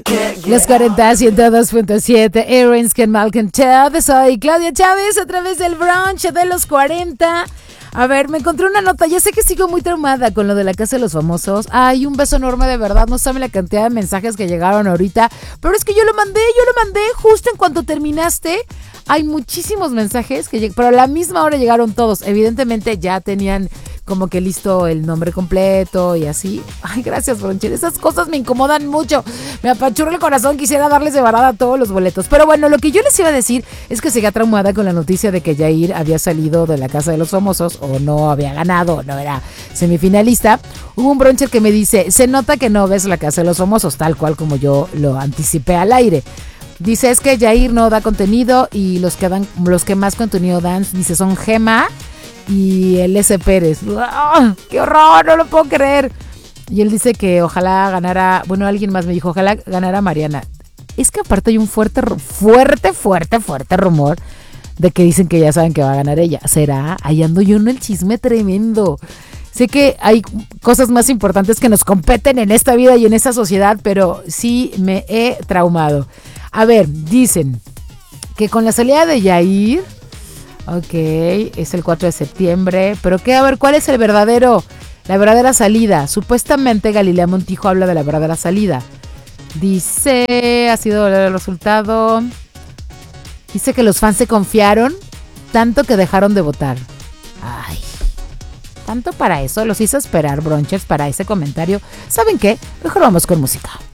Los 40, 102.7, Earrings Can Malcolm Chad. Soy Claudia Chávez a través del brunch de los 40. A ver, me encontré una nota. Ya sé que sigo muy traumada con lo de la casa de los famosos. Ay, un beso enorme, de verdad. No saben la cantidad de mensajes que llegaron ahorita. Pero es que yo lo mandé justo en cuanto terminaste. Hay muchísimos mensajes pero a la misma hora llegaron todos. Evidentemente ya tenían como que listo el nombre completo y así. Ay, gracias, Broncher. Esas cosas me incomodan mucho. Me apachurra el corazón. Quisiera darles de varada todos los boletos. Pero bueno, lo que yo les iba a decir es que seguía traumada con la noticia de que Yair había salido de la casa de los famosos o no había ganado o no era semifinalista. Hubo un Broncher que me dice, se nota que no ves la casa de los famosos, tal cual como yo lo anticipé al aire. Dice, es que Yair no da contenido y los que más contenido dan, dice, son Gema y el S. Pérez. ¡Oh, ¡qué horror! No lo puedo creer. Y él dice que ojalá ganara, bueno, alguien más me dijo, ojalá ganara Mariana. Es que aparte hay un fuerte rumor de que dicen que ya saben que va a ganar ella. ¿Será? Ahí ando yo en el chisme tremendo. Sé que hay cosas más importantes que nos competen en esta vida y en esta sociedad, pero sí me he traumado. A ver, dicen que con la salida de Yair, ok, es el 4 de septiembre, pero que, a ver, ¿cuál es la verdadera salida? Supuestamente Galilea Montijo habla de la verdadera salida. Dice, ha sido el resultado, dice que los fans se confiaron tanto que dejaron de votar. Ay, tanto para eso, los hizo esperar, Bronchers, para ese comentario. ¿Saben qué? Mejor vamos con música.